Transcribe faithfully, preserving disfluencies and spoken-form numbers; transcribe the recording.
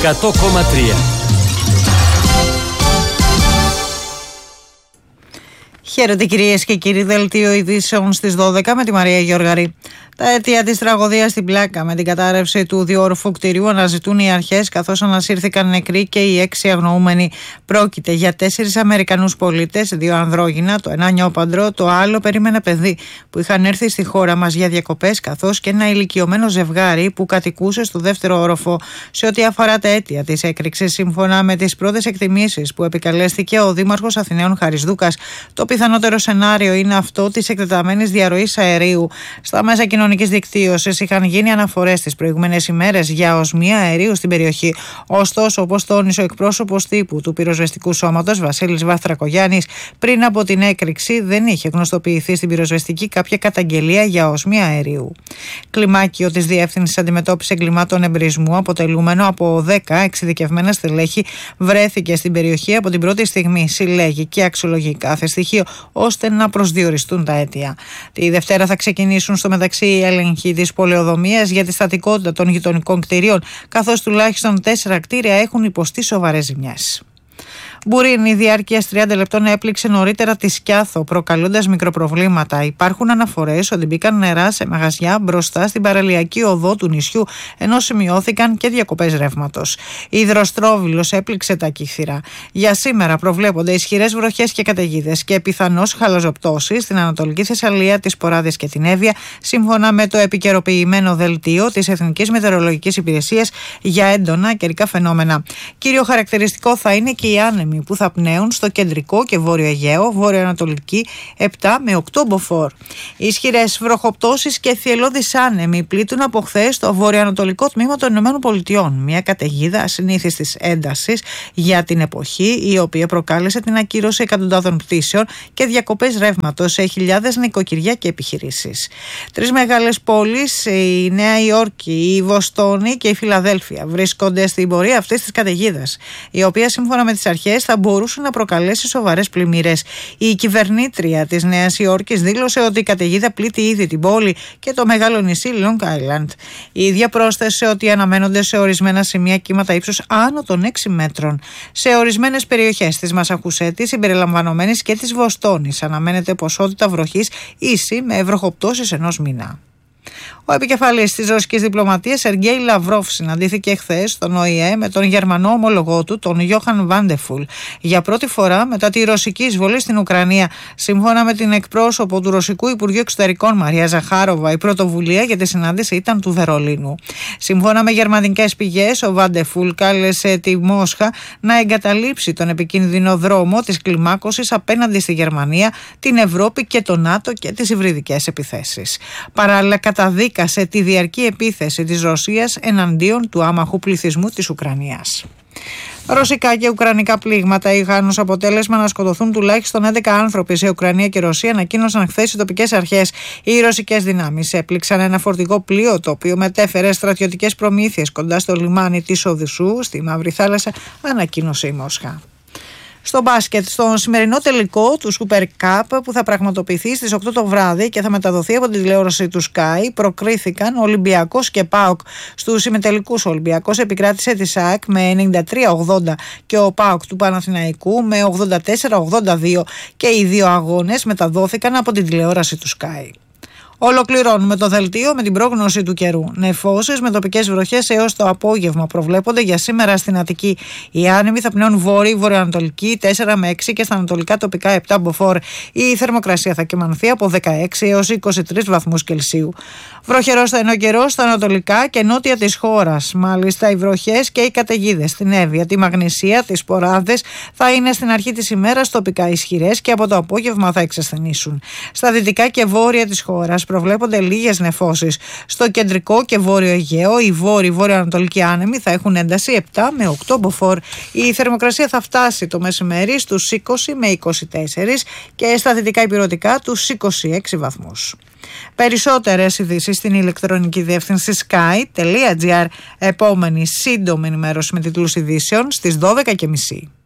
εκατό κόμμα τρία. Χαίρετε κυρίες και κύριοι, δελτίο ειδήσεων στις δώδεκα με τη Μαρία Γεωργαρή. Τα αίτια της τραγωδίας στην Πλάκα με την κατάρρευση του διόροφου κτηρίου αναζητούν οι αρχές, καθώς ανασύρθηκαν νεκροί και οι έξι αγνοούμενοι. Πρόκειται για τέσσερις Αμερικανούς πολίτες, δύο ανδρόγυνα, το ένα νιόπαντρο, το άλλο περίμενε παιδί, που είχαν έρθει στη χώρα μας για διακοπές, καθώς και ένα ηλικιωμένο ζευγάρι που κατοικούσε στο δεύτερο όροφο. Σε ό,τι αφορά τα αίτια της έκρηξης, σύμφωνα με τις πρώτες εκτιμήσεις που επικαλέστηκε ο Δήμαρχος Αθηναίων Χαρισδούκας, το πιθανότερο σενάριο είναι αυτό της εκτεταμένης διαρροής αερίου. Στα μέσα κοινωνικής δικτύωσης είχαν γίνει αναφορές τις προηγούμενες ημέρες για οσμία αερίου στην περιοχή. Ωστόσο, όπως τόνισε ο εκπρόσωπος τύπου του πυροσβεστικού σώματος, Βασίλης Βαθρακογιάννης, πριν από την έκρηξη δεν είχε γνωστοποιηθεί στην πυροσβεστική κάποια καταγγελία για οσμία αερίου. Κλιμάκιο της Διεύθυνσης Αντιμετώπισης Εγκλημάτων Εμπρισμού, αποτελούμενο από δέκα εξειδικευμένα στελέχη, βρέθηκε στην περιοχή από την πρώτη στιγμή. Συλλέγει και αξιολογεί κάθε στοιχείο ώστε να προσδιοριστούν τα αίτια. Τη Δευτέρα θα ξεκινήσουν στο μεταξύ οι έλεγχοι της πολεοδομίας για τη στατικότητα των γειτονικών κτηρίων, καθώς τουλάχιστον τέσσερα κτίρια έχουν υποστεί σοβαρές ζημιές. Μπουρίνη διάρκειας τριάντα λεπτών έπληξε νωρίτερα τη Σκιάθο, προκαλώντας μικροπροβλήματα. Υπάρχουν αναφορές ότι μπήκαν νερά σε μαγαζιά μπροστά στην παραλιακή οδό του νησιού, ενώ σημειώθηκαν και διακοπές ρεύματος. Η υδροστρόβιλος έπληξε τα κύθυρα. Για σήμερα προβλέπονται ισχυρές βροχές και καταιγίδες και πιθανώς χαλαζοπτώσεις στην Ανατολική Θεσσαλία, τις Ποράδες και την Εύβοια, σύμφωνα με το επικαιροποιημένο δελτίο της Εθνικής Μετεωρολογικής Υπηρεσίας για έντονα καιρικά φαινόμενα. Κύριο χαρακτηριστικό θα είναι και οι άνεμοι που θα πνέουν στο κεντρικό και βόρειο Αιγαίο, βόρειο-ανατολική επτά με οκτώ μποφόρ. Ισχυρές βροχοπτώσεις και θυελλώδεις άνεμοι πλήττουν από χθες το βορειοανατολικό τμήμα των ΗΠΑ. Μια καταιγίδα ασυνήθιστης έντασης για την εποχή, η οποία προκάλεσε την ακύρωση εκατοντάδων πτήσεων και διακοπές ρεύματος σε χιλιάδες νοικοκυριά και επιχειρήσεις. Τρεις μεγάλες πόλεις, η Νέα Υόρκη, η Βοστόνη και η Φιλαδέλφια, βρίσκονται στην πορεία αυτής της καταιγίδας, η οποία σύμφωνα με τις αρχές θα μπορούσε να προκαλέσει σοβαρές πλημμύρες. Η κυβερνήτρια της Νέας Υόρκης δήλωσε ότι η καταιγίδα πλήττει ήδη την πόλη και το μεγάλο νησί Long Island. Η ίδια πρόσθεσε ότι αναμένονται σε ορισμένα σημεία κύματα ύψους άνω των έξι μέτρων. Σε ορισμένες περιοχές της Μασαχουσέτης, συμπεριλαμβανομένης και της Βοστόνης, αναμένεται ποσότητα βροχής ίση με βροχοπτώσεις ενός μήνα. Ο επικεφαλής της ρωσικής διπλωματίας, Σεργέι Λαυρόφ, συναντήθηκε χθες στον Ο Ε Ε με τον Γερμανό ομολογό του, τον Γιόχαν Βάντεφουλ, για πρώτη φορά μετά τη ρωσική εισβολή στην Ουκρανία. Σύμφωνα με την εκπρόσωπο του Ρωσικού Υπουργείου Εξωτερικών, Μαρία Ζαχάροβα, η πρωτοβουλία για τη συνάντηση ήταν του Βερολίνου. Σύμφωνα με γερμανικές πηγές, ο Βάντεφουλ κάλεσε τη Μόσχα να εγκαταλείψει τον επικίνδυνο δρόμο της κλιμάκωσης απέναντι στη Γερμανία, την Ευρώπη και το ΝΑΤΟ και τις υβριδικές επιθέσεις. Παράλληλα, καταδίκασε τη διαρκή επίθεση της Ρωσίας εναντίον του άμαχου πληθυσμού της Ουκρανίας. Ρωσικά και ουκρανικά πλήγματα είχαν ως αποτέλεσμα να σκοτωθούν τουλάχιστον έντεκα άνθρωποι σε Ουκρανία και Ρωσία, ανακοίνωσαν χθες οι τοπικές αρχές. Οι ρωσικές δυνάμεις έπληξαν ένα φορτηγό πλοίο το οποίο μετέφερε στρατιωτικές προμήθειες κοντά στο λιμάνι της Οδυσσού, στη Μαύρη Θάλασσα, ανακοίνωσε η Μόσχα. Στο μπάσκετ, στον σημερινό τελικό του Super Cup που θα πραγματοποιηθεί στις οκτώ το βράδυ και θα μεταδοθεί από τη τηλεόραση του Sky, προκρίθηκαν ο Ολυμπιακός και ΠΑΟΚ. Στους ημιτελικούς, ο Ολυμπιακός επικράτησε τη ΣΑΕΚ με ενενήντα τρία ογδόντα και ο ΠΑΟΚ του Παναθηναϊκού με ογδόντα τέσσερα ογδόντα δύο και οι δύο αγώνες μεταδόθηκαν από την τηλεόραση του Sky. Ολοκληρώνουμε το δελτίο με την πρόγνωση του καιρού. Νεφώσεις με τοπικές βροχές έως το απόγευμα προβλέπονται για σήμερα στην Αττική. Οι άνεμοι θα πνέουν βόρειο-βορειοανατολική τέσσερα με έξι και στα ανατολικά τοπικά επτά μποφόρ. Η θερμοκρασία θα κυμανθεί από δεκαέξι έως είκοσι τρεις βαθμούς Κελσίου. Βροχερός θα είναι ο καιρός στα ανατολικά και νότια της χώρας. Μάλιστα, οι βροχές και οι καταιγίδες στην Εύβοια, τη Μαγνησία, τις Ποράδες θα είναι στην αρχή της ημέρας τοπικά ισχυρές και από το απόγευμα θα εξασθενήσουν. Στα δυτικά και βόρεια της χώρας προβλέπονται λίγες νεφώσεις. Στο κεντρικό και βόρειο Αιγαίο, οι βόρειο-βορειοανατολικοί άνεμοι θα έχουν ένταση επτά με οκτώ μποφόρ. Η θερμοκρασία θα φτάσει το μεσημέρι στους είκοσι με είκοσι τέσσερα και στα δυτικά υπηρετικά τους είκοσι έξι βαθμούς. Περισσότερες ειδήσεις στην ηλεκτρονική διεύθυνση sky τελεία gr. Επόμενη σύντομη ενημέρωση με τίτλους ειδήσεων στις δώδεκα και μισή.